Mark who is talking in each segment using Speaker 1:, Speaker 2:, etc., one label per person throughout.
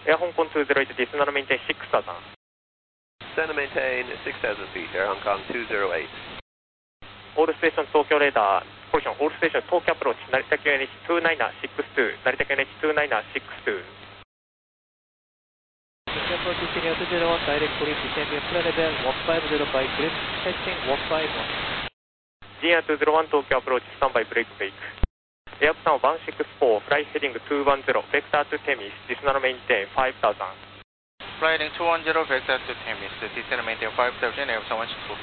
Speaker 1: Air Hong Kong 208, descend and maintain 6000.
Speaker 2: Descend and maintain 6,000 feet, Air Hong Kong 208.
Speaker 1: All station Tokyo radar, position, all station Tokyo approach, Narita QNH2962, Narita QNH2962.
Speaker 3: Tokyo approach Senior 201, direct police descending plan level 1505, grip, heading 151.
Speaker 1: Senior 201, Tokyo approach, standby brake brake. Airplan 164, fly heading 210, vector to Temis, descend and maintain 5000.
Speaker 4: Fly heading 210, vector to Temis, descend and maintain 5000, Airplan 164.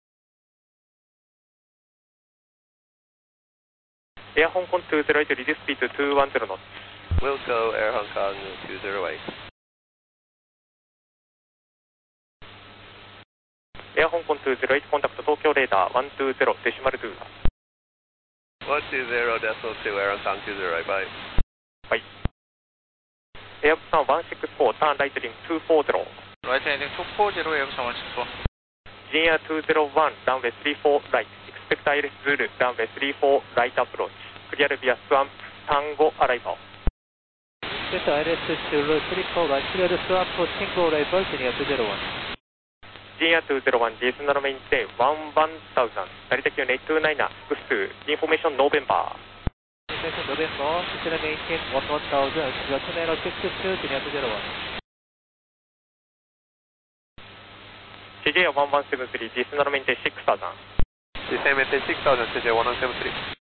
Speaker 1: Air Hong Kong 208, reduce speed to 210 knots.
Speaker 2: Will go, Air Hong Kong 208.
Speaker 1: Air Hong Kong 208, contact Tokyo radar 120, decimal 2.
Speaker 2: 120.2, Air Hong Kong 208, bye.
Speaker 1: Bye. Airplan 164, turn right heading 240.
Speaker 4: Right heading 240, Airplan 164.
Speaker 1: Senior 201, runway 34 right. Expect ILS Zulu, runway 34 right approach. Clear via swamp, Tango arrival.
Speaker 3: Expect ILS Zulu 34 right, clear swamp, Tango arrival, Senior 201.
Speaker 1: Senior 201, descend and maintain 1000. Narita QNH29,複数。Information November.
Speaker 3: Information November, descend and maintain 1000, Senior 201.
Speaker 1: CJ 1173, descend and maintain 6000.
Speaker 2: Descend and maintain 6,000, CJ 1173.